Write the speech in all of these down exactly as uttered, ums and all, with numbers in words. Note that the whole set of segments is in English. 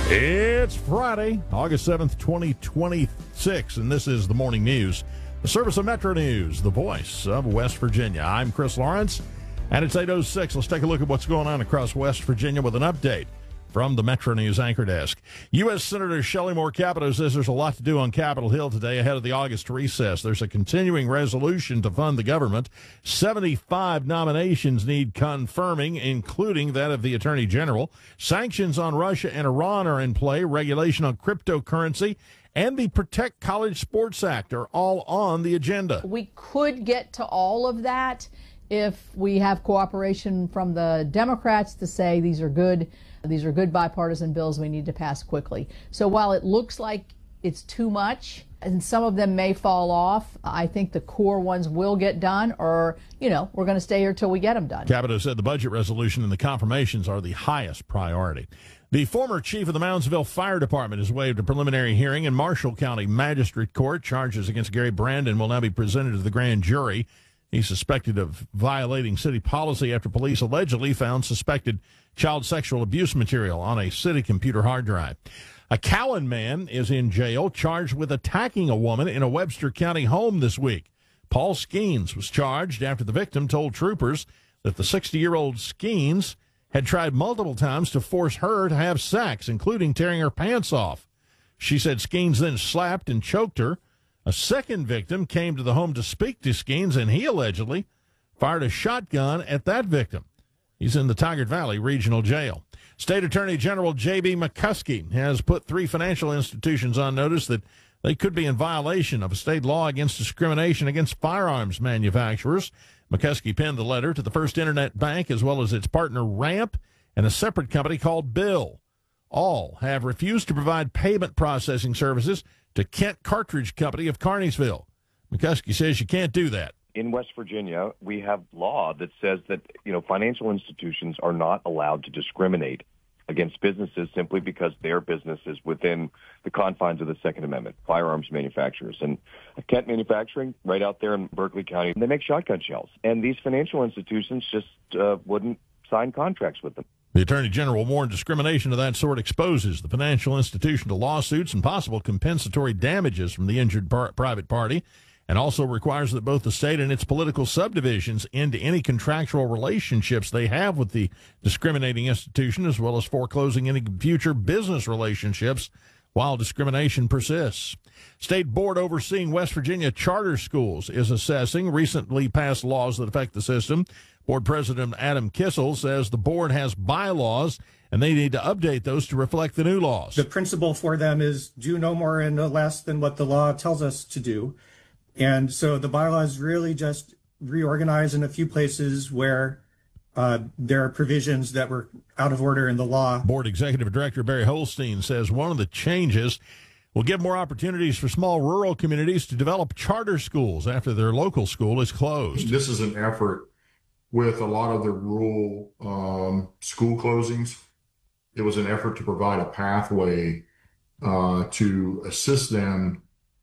It's Friday, August seventh, twenty twenty-six, and this is the Morning News, the service of Metro News, the voice of West Virginia. I'm Chris Lawrence, and it's eight oh six. Let's take a look at what's going on across West Virginia with an update from the Metro News anchor desk. U S. Senator Shelley Moore Capito says there's a lot to do on Capitol Hill today ahead of the August recess. There's a continuing resolution to fund the government. seventy-five nominations need confirming, including that of the Attorney General. Sanctions on Russia and Iran are in play. Regulation on cryptocurrency and the Protect College Sports Act are all on the agenda. We could get to all of that if we have cooperation from the Democrats to say these are good, these are good bipartisan bills we need to pass quickly. So while it looks like it's too much, and some of them may fall off, I think the core ones will get done, or, you know, we're going to stay here till we get them done. Capito said the budget resolution and the confirmations are the highest priority. The former chief of the Moundsville Fire Department has waived a preliminary hearing in Marshall County Magistrate Court. Charges against Gary Brandon will now be presented to the grand jury. He's suspected of violating city policy after police allegedly found suspected child sexual abuse material on a city computer hard drive. A Cowan man is in jail charged with attacking a woman in a Webster County home this week. Paul Skeens was charged after the victim told troopers that the sixty-year-old Skeens had tried multiple times to force her to have sex, including tearing her pants off. She said Skeens then slapped and choked her. A second victim came to the home to speak to Skeens, and he allegedly fired a shotgun at that victim. He's in the Tigard Valley Regional Jail. State Attorney General J B. McCuskey has put three financial institutions on notice that they could be in violation of a state law against discrimination against firearms manufacturers. McCuskey penned the letter to the First Internet Bank as well as its partner Ramp and a separate company called Bill. All have refused to provide payment processing services to Kent Cartridge Company of Carneysville. McCuskey says you can't do that. In West Virginia, we have law that says that, you know, financial institutions are not allowed to discriminate against businesses simply because their business is within the confines of the Second Amendment, firearms manufacturers. And Kent Manufacturing, right out there in Berkeley County, they make shotgun shells. And these financial institutions just uh, wouldn't sign contracts with them. The Attorney General warned discrimination of that sort exposes the financial institution to lawsuits and possible compensatory damages from the injured par- private party, and also requires that both the state and its political subdivisions end any contractual relationships they have with the discriminating institution, as well as foreclosing any future business relationships while discrimination persists. State board overseeing West Virginia charter schools is assessing recently passed laws that affect the system. Board President Adam Kissel says the board has bylaws and they need to update those to reflect the new laws. The principle for them is do no more and no less than what the law tells us to do. And so the bylaws really just reorganize in a few places where uh, there are provisions that were out of order in the law. Board Executive Director Barry Holstein says one of the changes will give more opportunities for small rural communities to develop charter schools after their local school is closed. This is an effort with a lot of the rural um, school closings. It was an effort to provide a pathway uh, to assist them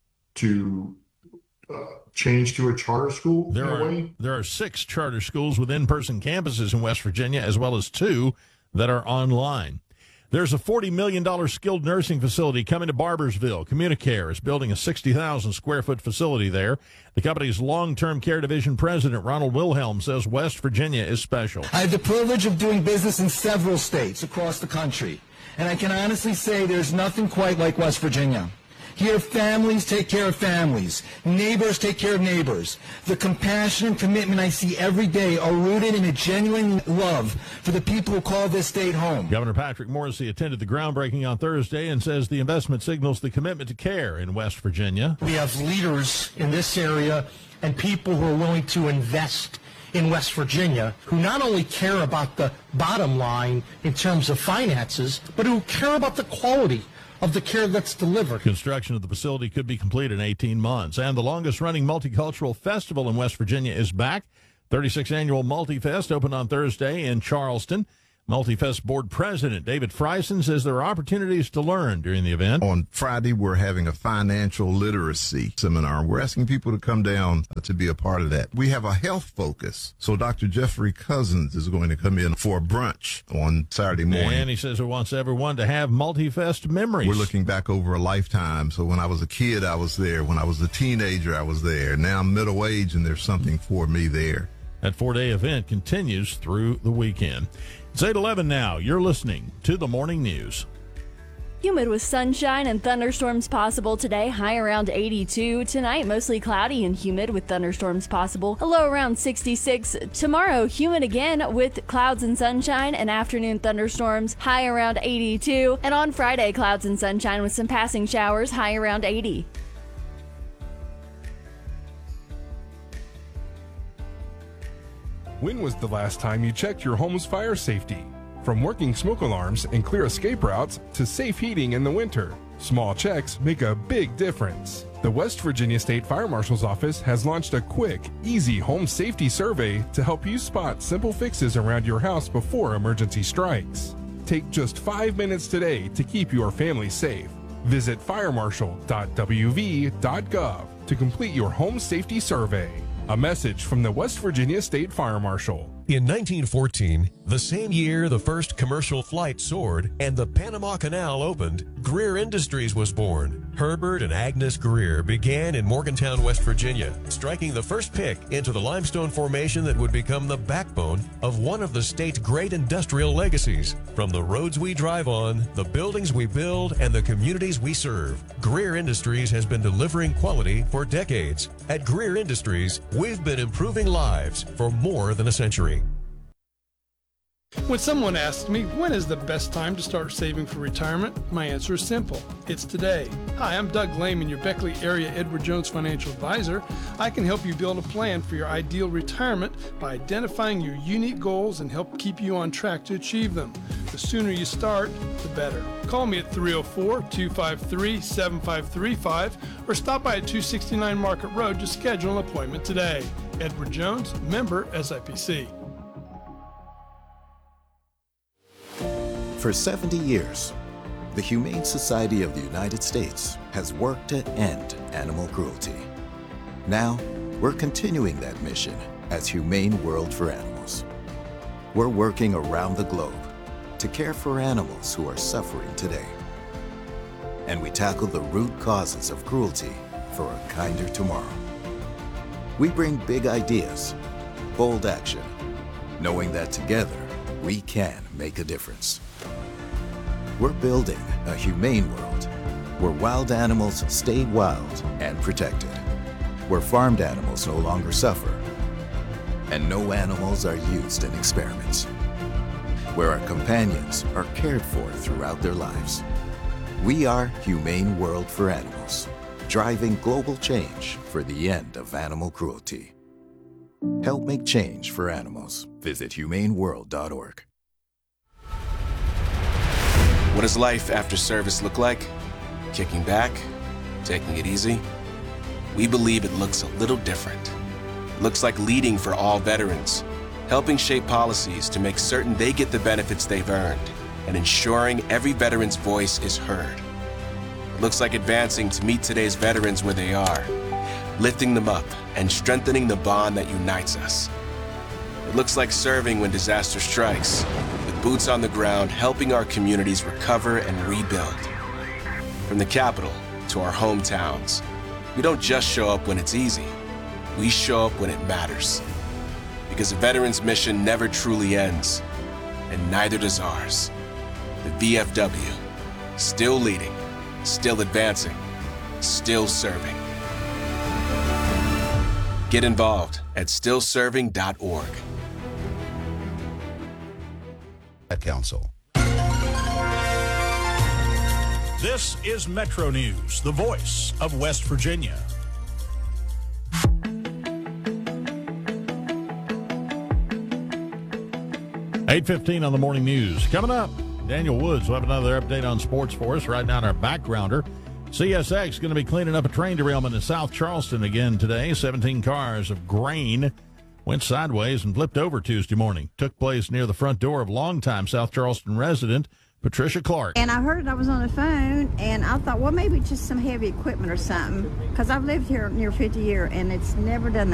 to uh, change to a charter school. There in a are, way. there are six charter schools with in-person campuses in West Virginia, as well as two that are online. There's a forty million dollars skilled nursing facility coming to Barbersville. Communicare is building a sixty thousand square foot facility there. The company's long-term care division president, Ronald Wilhelm, says West Virginia is special. I have the privilege of doing business in several states across the country, and I can honestly say there's nothing quite like West Virginia. Here, families take care of families. Neighbors take care of neighbors. The compassion and commitment I see every day are rooted in a genuine love for the people who call this state home. Governor Patrick Morrisey attended the groundbreaking on Thursday and says the investment signals the commitment to care in West Virginia. We have leaders in this area and people who are willing to invest in West Virginia who not only care about the bottom line in terms of finances, but who care about the quality of the care that's delivered. Construction of the facility could be complete in eighteen months. And the longest-running multicultural festival in West Virginia is back. thirty-sixth Annual Multifest opened on Thursday in Charleston. Multifest Board President David Friesen says there are opportunities to learn during the event. On Friday, we're having a financial literacy seminar. We're asking people to come down to be a part of that. We have a health focus. So Doctor Jeffrey Cousins is going to come in for a brunch on Saturday morning. And he says he wants everyone to have Multifest memories. We're looking back over a lifetime. So when I was a kid, I was there. When I was a teenager, I was there. Now I'm middle age, and there's something for me there. That four-day event continues through the weekend. It's eight eleven now. You're listening to the Morning News. Humid with sunshine and thunderstorms possible today, high around eighty-two. Tonight, mostly cloudy and humid with thunderstorms possible, a low around sixty-six. Tomorrow, humid again with clouds and sunshine and afternoon thunderstorms, high around eighty-two. And on Friday, clouds and sunshine with some passing showers, high around eighty. When was the last time you checked your home's fire safety? From working smoke alarms and clear escape routes to safe heating in the winter, small checks make a big difference. The West Virginia State Fire Marshal's Office has launched a quick, easy home safety survey to help you spot simple fixes around your house before emergency strikes. Take just five minutes today to keep your family safe. Visit fire marshal dot w v dot gov to complete your home safety survey. A message from the West Virginia State Fire Marshal. In nineteen fourteen, the same year the first commercial flight soared and the Panama Canal opened, Greer Industries was born. Herbert and Agnes Greer began in Morgantown, West Virginia, striking the first pick into the limestone formation that would become the backbone of one of the state's great industrial legacies. From the roads we drive on, the buildings we build, and the communities we serve, Greer Industries has been delivering quality for decades. At Greer Industries, we've been improving lives for more than a century. When someone asks me, when is the best time to start saving for retirement? My answer is simple. It's today. Hi, I'm Doug Lehman, your Beckley area Edward Jones financial advisor. I can help you build a plan for your ideal retirement by identifying your unique goals and help keep you on track to achieve them. The sooner you start, the better. Call me at three oh four, two five three, seven five three five or stop by at two sixty-nine Market Road to schedule an appointment today. Edward Jones, member S I P C. For seventy years, the Humane Society of the United States has worked to end animal cruelty. Now, we're continuing that mission as Humane World for Animals. We're working around the globe to care for animals who are suffering today. And we tackle the root causes of cruelty for a kinder tomorrow. We bring big ideas, bold action, knowing that together we can make a difference. We're building a humane world where wild animals stay wild and protected, where farmed animals no longer suffer, and no animals are used in experiments, where our companions are cared for throughout their lives. We are Humane World for Animals, driving global change for the end of animal cruelty. Help make change for animals. Visit humane world dot org. What does life after service look like? Kicking back? Taking it easy? We believe it looks a little different. It looks like leading for all veterans, helping shape policies to make certain they get the benefits they've earned, and ensuring every veteran's voice is heard. It looks like advancing to meet today's veterans where they are, lifting them up and strengthening the bond that unites us. It looks like serving when disaster strikes, with boots on the ground helping our communities recover and rebuild. From the Capitol to our hometowns, we don't just show up when it's easy, we show up when it matters. Because a veteran's mission never truly ends, and neither does ours. The V F W, still leading, still advancing, still serving. Get involved at still serving dot org. Council. This is Metro News, the voice of West Virginia. eight fifteen on the morning news. Coming up, Daniel Woods will have another update on sports for us. Right now, our backgrounder. C S X going to be cleaning up a train derailment in South Charleston again today. seventeen cars of grain went sideways and flipped over Tuesday morning. Took place near the front door of longtime South Charleston resident Patricia Clark. And I heard it, I was on the phone, and I thought, well, maybe just some heavy equipment or something, because I've lived here near fifty years, and it's never done that.